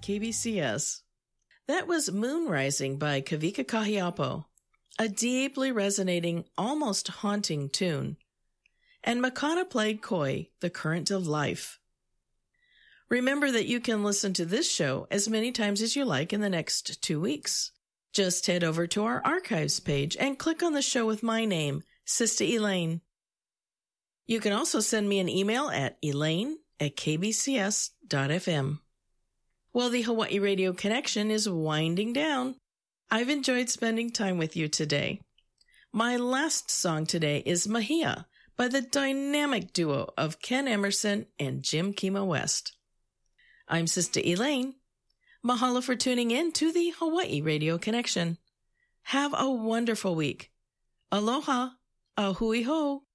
KBCS. That was Moon Rising by Kavika Kahiapo, a deeply resonating, almost haunting tune. And Makana played Koi, The Current of Life. Remember that you can listen to this show as many times as you like in the next 2 weeks. Just head over to our archives page and click on the show with my name, Sister Elaine. You can also send me an email at elaine@kbcs.fm. Well, the Hawaii Radio Connection is winding down. I've enjoyed spending time with you today. My last song today is Mahia by the dynamic duo of Ken Emerson and Jim Kima West. I'm Sister Elaine. Mahalo for tuning in to the Hawaii Radio Connection. Have a wonderful week. Aloha. A hui ho.